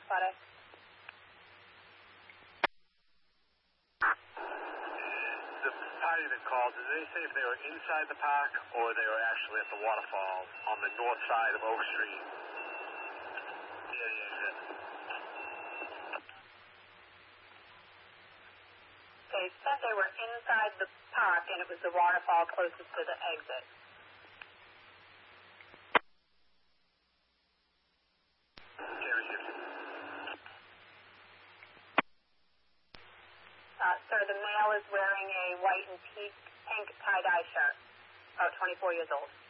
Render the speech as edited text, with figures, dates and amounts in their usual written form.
Friday. The party that called, did they say if they were inside the park or they were actually at the waterfall on the north side of Oak Street near the exit? They said they were inside the park and it was the waterfall closest to the exit. Sir, the male is wearing a white and pink tie-dye shirt, about 24 years old.